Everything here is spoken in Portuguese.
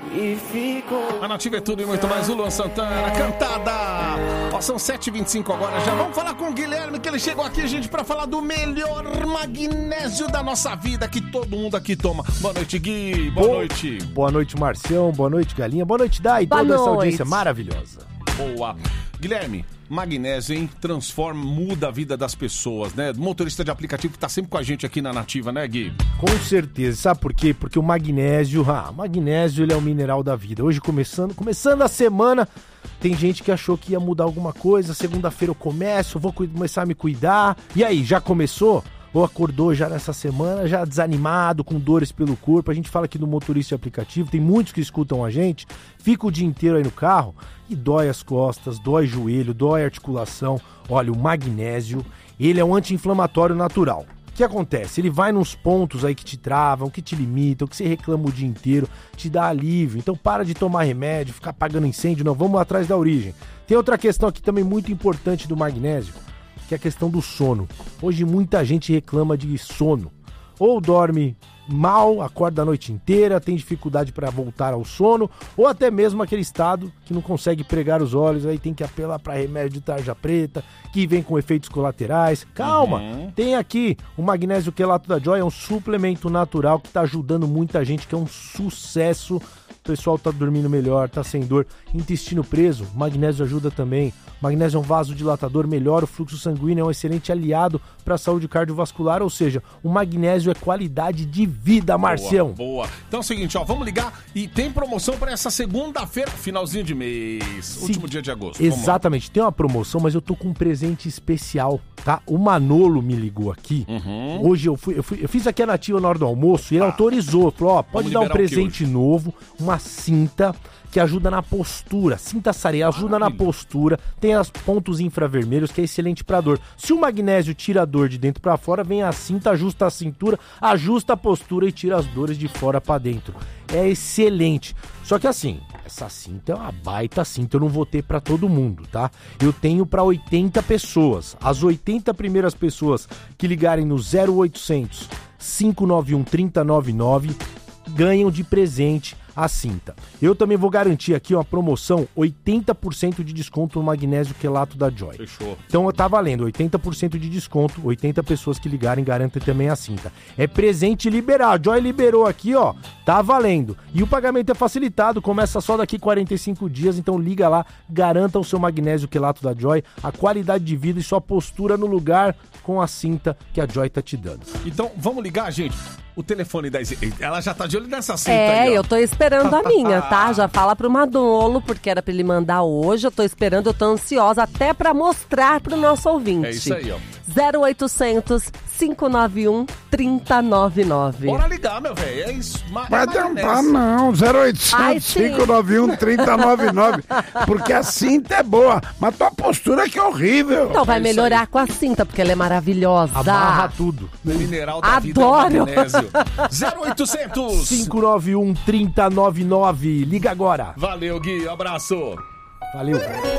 e ficou. A Nativa é tudo e muito mais. O Luan Santana, cantada. Ó, são 7h25 agora. Já vamos falar com o Guilherme, que ele chegou aqui, gente, pra falar do melhor magnésio da nossa vida, que todo mundo aqui toma. Boa noite, Gui. Boa noite. Boa noite, Marcião. Boa noite, Galinha. Boa noite, Dai. E toda essa audiência maravilhosa. Boa. Guilherme, magnésio, hein? Transforma, muda a vida das pessoas, né? Motorista de aplicativo que tá sempre com a gente aqui na Nativa, né, Gui? Com certeza. Sabe por quê? Porque o magnésio, ele é o mineral da vida. Hoje, começando a semana, tem gente que achou que ia mudar alguma coisa. Segunda-feira eu começo, vou começar a me cuidar. E aí, já começou? Ou acordou já nessa semana, já desanimado, com dores pelo corpo? A gente fala aqui do motorista de aplicativo, tem muitos que escutam a gente, fica o dia inteiro aí no carro e dói as costas, dói joelho, dói a articulação. Olha, o magnésio, ele é um anti-inflamatório natural. O que acontece? Ele vai nos pontos aí que te travam, que te limitam, que você reclama o dia inteiro, te dá alívio. Então para de tomar remédio, ficar apagando incêndio, não, vamos atrás da origem. Tem outra questão aqui também muito importante do magnésio, que é a questão do sono. Hoje muita gente reclama de sono. Ou dorme mal, acorda a noite inteira, tem dificuldade para voltar ao sono, ou até mesmo aquele estado que não consegue pregar os olhos, aí tem que apelar para remédio de tarja preta, que vem com efeitos colaterais. Calma, tem aqui o magnésio quelato da Joy, é um suplemento natural que está ajudando muita gente, que é um sucesso. O pessoal tá dormindo melhor, tá sem dor. Intestino preso, magnésio ajuda também. Magnésio é um vasodilatador, melhora o fluxo sanguíneo, é um excelente aliado para a saúde cardiovascular, ou seja, o magnésio é qualidade de vida, Marcião. Boa. Então é o seguinte, ó, vamos ligar e tem promoção para essa segunda-feira, finalzinho de mês, último dia de agosto. Exatamente, tem uma promoção, mas eu tô com um presente especial, tá? O Manolo me ligou aqui. Hoje eu fiz aqui a Nativa na hora do almoço e ele autorizou, falou, ó, pode dar um presente novo, uma cinta que ajuda na postura, cinta Sarei, ajuda na postura, tem os pontos infravermelhos, que é excelente pra dor. Se o magnésio tira a dor de dentro pra fora, vem a cinta, ajusta a cintura, ajusta a postura e tira as dores de fora pra dentro. É excelente. Só que assim, essa cinta é uma baita cinta, eu não vou ter pra todo mundo, tá? Eu tenho pra 80 pessoas. As 80 primeiras pessoas que ligarem no 0800 591 3099 ganham de presente a cinta. Eu também vou garantir aqui uma promoção, 80% de desconto no magnésio quelato da Joy. Fechou. Então tá valendo, 80% de desconto, 80 pessoas que ligarem garantem também a cinta. É presente liberar, a Joy liberou aqui, ó, tá valendo. E o pagamento é facilitado, começa só daqui 45 dias, então liga lá, garanta o seu magnésio quelato da Joy, a qualidade de vida e sua postura no lugar com a cinta que a Joy tá te dando. Então, vamos ligar, gente. O telefone da Izzy, ela já tá de olho nessa cinta aí, ó. Eu tô esperando a minha, tá? Já fala pro Manolo, porque era pra ele mandar hoje. Eu tô esperando, eu tô ansiosa até pra mostrar pro nosso ouvinte. É isso aí, ó. 0800 591 3099. Bora ligar, meu velho. É isso. Vai tentar não, 0800 591 3099. Porque a cinta é boa, mas tua postura que é horrível. Então vai melhorar com a cinta, porque ela é maravilhosa. Amarra tudo. Mineral da vida, adoro. 0800 591 3099. Liga agora. Valeu, Gui. Abraço. Valeu.